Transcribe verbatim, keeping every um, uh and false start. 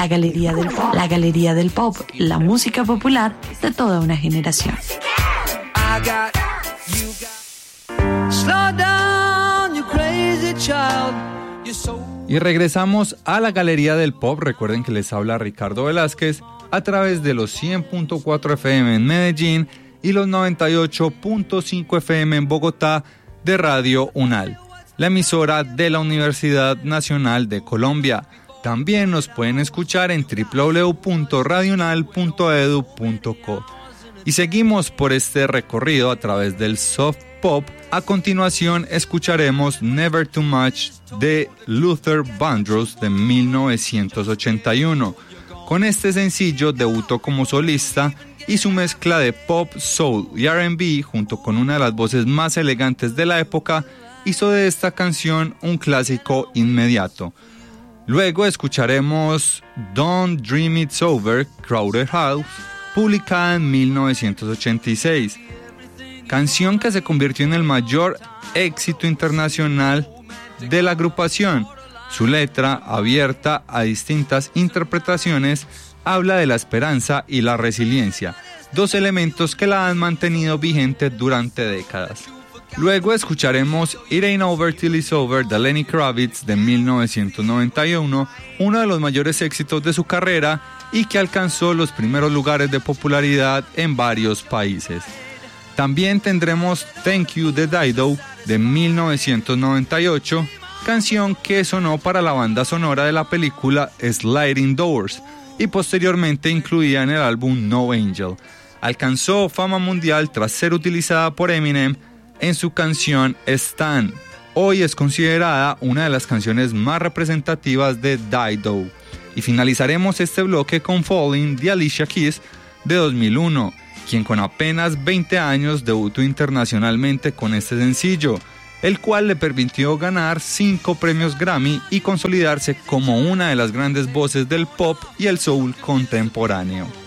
La Galería del Pop. La Galería del Pop, la música popular de toda una generación. Y regresamos a la Galería del Pop. Recuerden que les habla Ricardo Velázquez a través de los cien punto cuatro F M en Medellín y los noventa y ocho punto cinco F M en Bogotá de Radio UNAL, la emisora de la Universidad Nacional de Colombia. También nos pueden escuchar en doble u doble u doble u punto radio unal punto e d u punto co. Y seguimos por este recorrido a través del soft pop. A continuación escucharemos Never Too Much de Luther Vandross de mil novecientos ochenta y uno. Con este sencillo debutó como solista y su mezcla de pop, soul y R and B junto con una de las voces más elegantes de la época hizo de esta canción un clásico inmediato. Luego escucharemos Don't Dream It's Over, Crowded House, publicada en mil novecientos ochenta y seis, canción que se convirtió en el mayor éxito internacional de la agrupación. Su letra, abierta a distintas interpretaciones, habla de la esperanza y la resiliencia, dos elementos que la han mantenido vigente durante décadas. Luego escucharemos It Ain't Over Till It's Over de Lenny Kravitz de mil novecientos noventa y uno, uno de los mayores éxitos de su carrera y que alcanzó los primeros lugares de popularidad en varios países. También tendremos Thank You de Dido de mil novecientos noventa y ocho, canción que sonó para la banda sonora de la película Sliding Doors y posteriormente incluida en el álbum No Angel. Alcanzó fama mundial tras ser utilizada por Eminem en su canción Stan. Hoy es considerada una de las canciones más representativas de Dido. Y finalizaremos este bloque con Falling de Alicia Keys de dos mil uno, quien con apenas veinte años debutó internacionalmente con este sencillo, el cual le permitió ganar cinco premios Grammy y consolidarse como una de las grandes voces del pop y el soul contemporáneo.